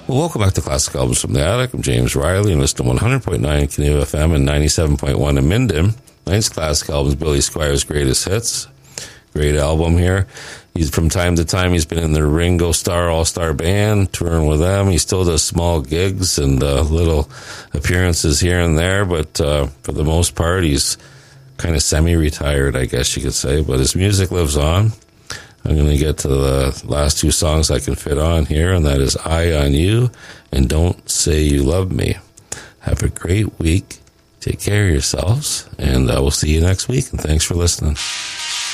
Well, welcome back to Classic Albums from the Attic. I'm James Riley, and listen to 100.9 Canoe FM and 97.1 in Minden. Tonight's Classic Albums, Billy Squire's Greatest Hits. Great album here. He's from time to time, he's been in the Ringo Starr All-Star Band, touring with them. He still does small gigs and little appearances here and there, but for the most part, he's kind of semi-retired, I guess you could say, but his music lives on. I'm going to get to the last two songs I can fit on here, and that is Eye on You and Don't Say You Love Me. Have a great week. Take care of yourselves, and we'll see you next week, and thanks for listening.